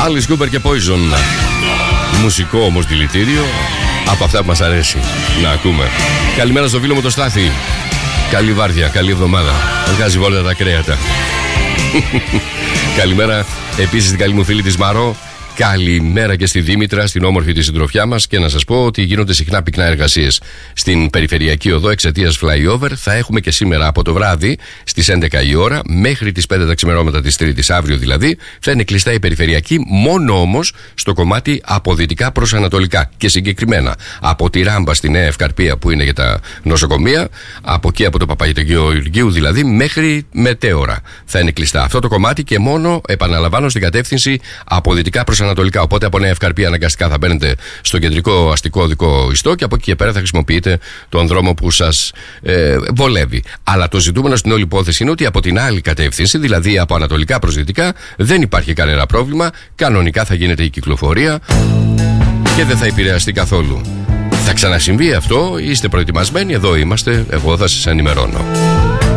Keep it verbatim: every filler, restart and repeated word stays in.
Alice Cooper και Poison. Μουσικό όμως δηλητήριο, από αυτά που μας αρέσει να ακούμε. Καλημέρα στο φίλο μου το Στάθη. Καλή βάρδια, καλή εβδομάδα. Βγάζει όλα τα κρέατα. Καλημέρα επίσης στην καλή μου φίλη της Μαρό. Καλημέρα και στη Δήμητρα, στην όμορφη τη συντροφιά μας. Και να σας πω ότι γίνονται συχνά πυκνά εργασίες στην περιφερειακή οδό εξαιτίας flyover. Θα έχουμε και σήμερα από το βράδυ στις έντεκα η ώρα μέχρι τις πέντε τα ξημερώματα της Τρίτης, αύριο δηλαδή, θα είναι κλειστά η περιφερειακή, μόνο όμως στο κομμάτι από δυτικά προς ανατολικά. Και συγκεκριμένα από τη Ράμπα στη Νέα Ευκαρπία που είναι για τα νοσοκομεία, από εκεί από το Παπαγεωργίου δηλαδή, μέχρι μετέωρα θα είναι κλειστά αυτό το κομμάτι και μόνο, επαναλαμβάνω, στην κατεύθυνση από δυτικά προς ανατολικά. Οπότε από Νέα Ευκαρπία αναγκαστικά θα μπαίνετε στο κεντρικό αστικό οδικό ιστό και από εκεί και πέρα θα χρησιμοποιείτε τον δρόμο που σας ε, βολεύει. Αλλά το ζητούμενο στην όλη υπόθεση είναι ότι από την άλλη κατεύθυνση, δηλαδή από ανατολικά προς δυτικά, δεν υπάρχει κανένα πρόβλημα. Κανονικά θα γίνεται η κυκλοφορία και δεν θα επηρεαστεί καθόλου. Θα ξανασυμβεί αυτό, είστε προετοιμασμένοι, εδώ είμαστε, εγώ θα σας ενημερώνω.